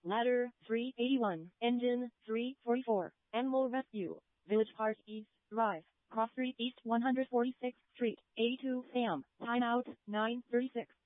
Ladder 381, Engine 344, Animal Rescue, Village Park East Drive, Cross Street East 146th Street, A2 AM, Timeout 9:36.